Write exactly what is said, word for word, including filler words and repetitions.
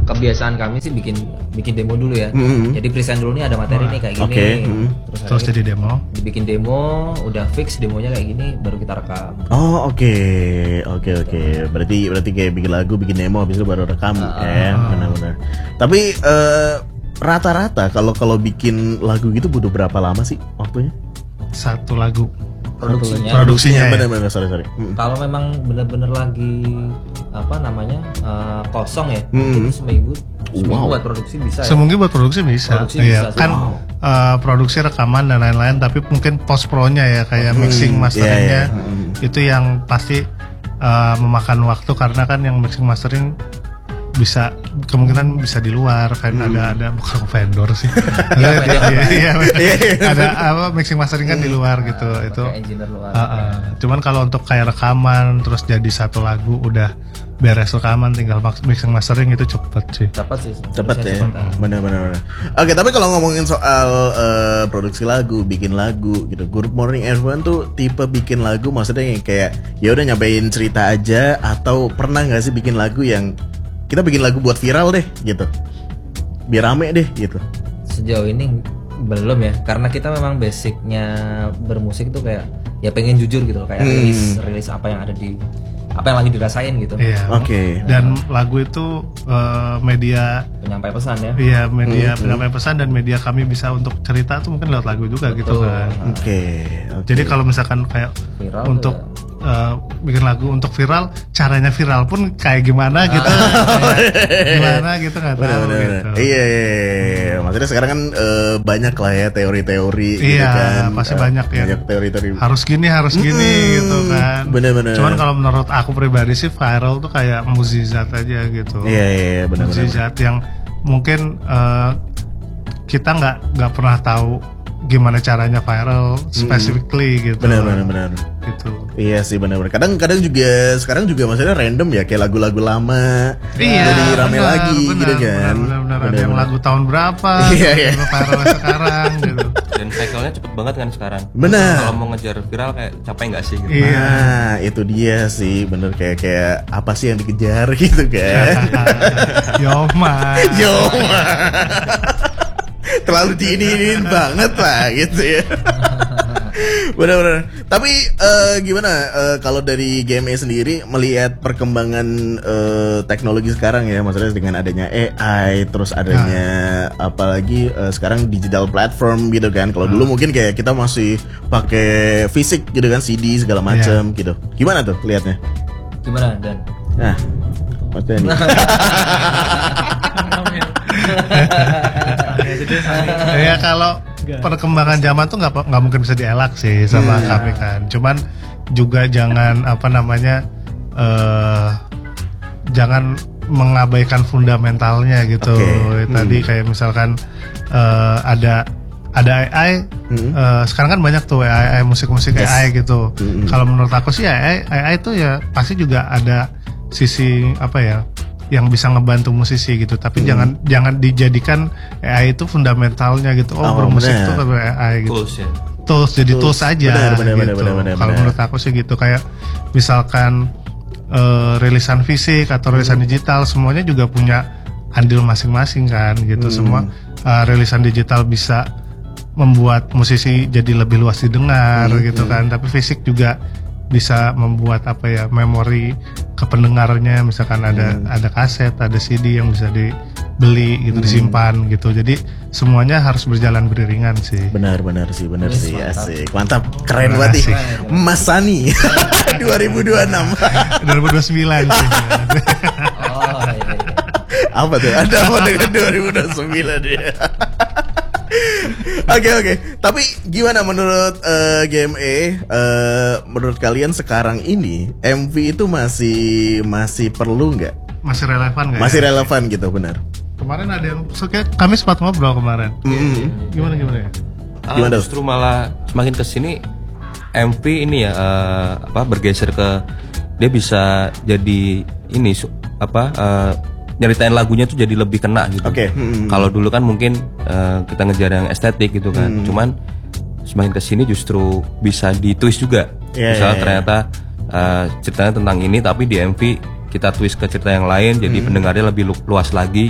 kebiasaan kami sih bikin bikin demo dulu ya. Mm-hmm. Jadi present dulu nih ada materi oh, nih kayak gini. Okay. Mm-hmm. Terus, Terus jadi demo. Dibikin demo, udah fix demonya kayak gini, baru kita rekam. Oh oke, okay. oke okay, oke. Okay. Berarti berarti kayak bikin lagu, bikin demo, habis itu baru rekam. Uh, eh, benar-benar. Tapi uh, rata-rata kalau kalau bikin lagu gitu butuh berapa lama sih waktunya? Satu lagu. Produksinya. Produksinya. Ya? Benar-benar sorry sorry. Hmm. Kalau memang benar-benar lagi apa namanya uh, kosong ya, hmm. itu seminggu. Seminggu wow. buat produksi bisa. Seminggu ya? buat produksi bisa. Produksi iya. bisa Kan wow. uh, produksi rekaman dan lain-lain, tapi mungkin post pro-nya ya kayak hmm. mixing masteringnya yeah, yeah. Hmm. itu yang pasti uh, memakan waktu karena kan yang mixing mastering bisa kemungkinan bisa di luar kan hmm. ada ada bukan vendor sih ya, iya, ada apa mixing mastering kan di luar gitu nah, itu luar. Uh, uh. Cuman kalau untuk kayak rekaman terus jadi satu lagu udah beres rekaman tinggal mixing mastering itu cepet sih cepet sih cepet ya benar-benar. Oke tapi kalau ngomongin soal uh, produksi lagu bikin lagu gitu Good Morning Everyone tuh tipe bikin lagu maksudnya yang kayak ya udah nyabain cerita aja atau pernah nggak sih bikin lagu yang kita bikin lagu buat viral deh gitu biar rame deh gitu? Sejauh ini belum ya karena kita memang basicnya bermusik tuh kayak ya pengen jujur gitu kayak hmm. rilis rilis apa yang ada di apa yang lagi dirasain gitu. Iya. Oke. Okay. Dan lagu itu uh, media penyampai pesan ya. Iya media hmm. penyampai pesan dan media kami bisa untuk cerita tuh mungkin lewat lagu juga. Betul. Gitu kan. Oke. Okay. Okay. Jadi kalau misalkan kayak viral untuk ya. uh, bikin lagu untuk viral, caranya viral pun kayak gimana gitu, ah. gimana gitu nggak tahu. Bener, bener. Gitu. Iya, iya, iya. Maksudnya sekarang kan uh, banyak lah ya teori-teori. Iya, gitu kan. pasti uh, banyak ya. Banyak teori-teori. Harus gini, harus gini hmm, gitu kan. Bener-bener. Cuman kalau menurut aku pribadi sih viral tuh kayak mukjizat aja gitu. Iya, iya, iya benar-benar. Mukjizat yang mungkin uh, kita nggak nggak pernah tahu gimana caranya viral specifically hmm. gitu. Benar benar benar. Gitu. Iya sih benar-benar. Kadang-kadang juga sekarang juga maksudnya random ya kayak lagu-lagu lama iya, jadi rame benar, lagi benar, gitu kan. Benar-benar ada yang lagu tahun berapa, iya, iya. viral sekarang gitu. Dan cycle-nya cepet banget kan sekarang. Benar. Kalau mau ngejar viral kayak capek nggak sih? Gitu. Iya. Nah, itu dia sih bener kayak kayak apa sih yang dikejar gitu kan. Yoma. Yoma. Terlalu diinin banget lah gitu ya. Benar-benar. Tapi uh, gimana uh, kalau dari G M A sendiri melihat perkembangan uh, teknologi sekarang ya, maksudnya dengan adanya A I, terus adanya nah. apalagi uh, sekarang digital platform gitu kan. Kalau nah. dulu mungkin kayak kita masih pakai fisik gitu kan, C D segala macam yeah. gitu. Gimana tuh lihatnya? Gimana Dan? Nah, maksudnya ya kalau perkembangan zaman tuh nggak nggak mungkin bisa dielak sih sama hmm. kami kan. Cuman juga jangan apa namanya uh, jangan mengabaikan fundamentalnya gitu. Okay. Tadi hmm. kayak misalkan uh, ada ada A I, hmm. uh, sekarang kan banyak tuh A I musik-musik yes. A I gitu. Hmm. Kalau menurut aku sih A I A I itu ya pasti juga ada sisi apa ya? Yang bisa ngebantu musisi gitu, tapi hmm. jangan jangan dijadikan A I itu fundamentalnya gitu. Oh, oh bermusik itu A I gitu. Tools ya. Tools jadi tools, tools aja benar, benar, gitu. Kalau menurut aku sih gitu kayak misalkan uh, rilisan fisik atau rilisan hmm. digital semuanya juga punya andil masing-masing kan gitu. Hmm. Semua uh, rilisan digital bisa membuat musisi jadi lebih luas didengar hmm. gitu kan, tapi fisik juga bisa membuat apa ya memori ke pendengarnya, misalkan ada hmm. ada kaset, ada C D yang bisa dibeli gitu, hmm. disimpan gitu. Jadi semuanya harus berjalan beriringan sih. Benar-benar sih, benar yes, sih, mantap. asik, mantap, keren banget sih, Mas Sani dua ribu dua puluh enam dua ribu dua puluh sembilan sih. Oh iya, iya. Apa tuh? Ada apa dengan dua ribu dua puluh sembilan ya? Oke oke, tapi gimana menurut uh, G M A? Uh, menurut kalian sekarang ini M V itu masih masih perlu nggak? Masih relevan nggak? Masih ya? relevan gitu, benar. Kemarin ada yang, kami sempat ngobrol kemarin. Mm-hmm. Gimana gimana ya? Ah, gimana justru malah semakin kesini M V ini ya uh, apa bergeser ke dia bisa jadi ini apa? Uh, nyeritain lagunya tuh jadi lebih kena gitu. Oke. Okay. Hmm. Kalau dulu kan mungkin uh, kita ngejar yang estetik gitu kan. Hmm. Cuman semakin kesini justru bisa ditwist juga. Yeah, Misalnya yeah, ternyata uh, ceritanya tentang ini tapi di M V kita twist ke cerita yang lain, jadi hmm. pendengarnya lebih lu- luas lagi.